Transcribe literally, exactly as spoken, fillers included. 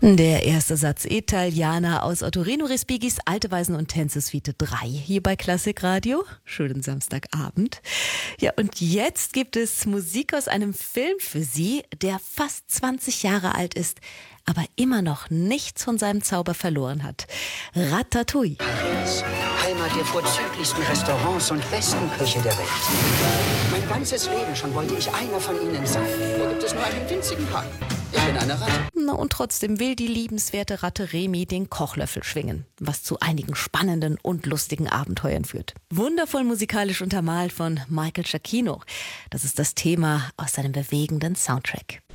Der erste Satz Italiana aus Ottorino Respigis Alte Weisen und Tänze Suite drei hier bei Klassikradio. Schönen Samstagabend. Ja, und jetzt gibt es Musik aus einem Film für Sie, der fast zwanzig Jahre alt ist, aber immer noch nichts von seinem Zauber verloren hat. Ratatouille. Paris, Heimat der vorzüglichsten Restaurants und besten Küche der Welt. Mein ganzes Leben schon wollte ich einer von ihnen sein. Da gibt es nur einen winzigen Park. Ich bin eine Ratte. Na, und trotzdem will die liebenswerte Ratte Remy den Kochlöffel schwingen, was zu einigen spannenden und lustigen Abenteuern führt. Wundervoll musikalisch untermalt von Michael Giacchino. Das ist das Thema aus seinem bewegenden Soundtrack.